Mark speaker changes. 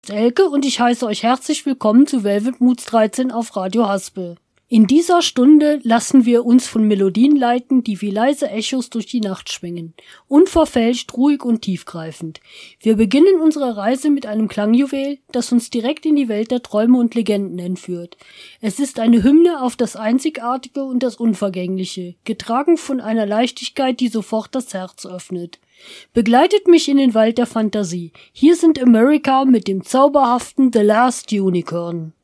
Speaker 1: Elke und ich heiße euch herzlich willkommen zu Velvet Moods 13 auf Radio Haspel. In dieser Stunde lassen wir uns von Melodien leiten, die wie leise Echos durch die Nacht schwingen. Unverfälscht, ruhig und tiefgreifend. Wir beginnen unsere Reise mit einem Klangjuwel, das uns direkt in die Welt der Träume und Legenden entführt. Es ist eine Hymne auf das Einzigartige und das Unvergängliche, getragen von einer Leichtigkeit, die sofort das Herz öffnet. Begleitet mich in den Wald der Fantasie. Hier sind America mit dem zauberhaften The Last Unicorn.